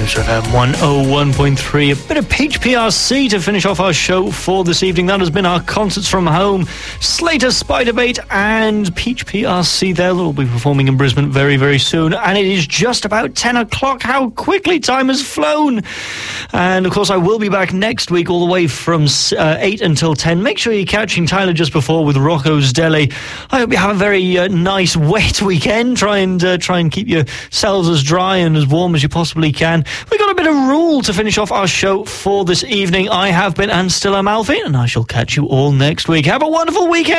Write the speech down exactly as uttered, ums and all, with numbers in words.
Cruiser F M one oh one point three. A bit of Peach P R C to finish off our show for this evening. That has been our Concerts from Home, Slater, Spiderbait and Peach P R C there. They'll be performing in Brisbane very, very soon. And it is just about ten o'clock. How quickly time has flown. And, of course, I will be back next week all the way from uh, eight until ten. Make sure you're catching Tyler just before with Rocco's Deli. I hope you have a very uh, nice, wet weekend. Try and uh, try and keep yourselves as dry and as warm as you possibly can. We got a bit of rule to finish off our show for this evening. I have been and still am Alfie, and I shall catch you all next week. Have a wonderful weekend.